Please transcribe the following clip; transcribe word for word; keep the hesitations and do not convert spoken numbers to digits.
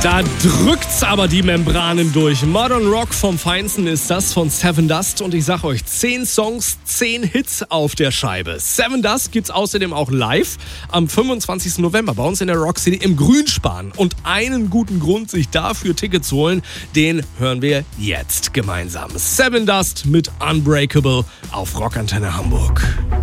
Da drückt's aber die Membranen durch. Modern Rock vom Feinsten ist das von Sevendust. Und ich sag euch, zehn Songs, zehn Hits auf der Scheibe. Sevendust gibt's außerdem auch live am fünfundzwanzigsten November bei uns in der Rock City im Grünspan. Und einen guten Grund, sich dafür Tickets zu holen, den hören wir jetzt gemeinsam. Sevendust mit Unbreakable auf Rockantenne Hamburg.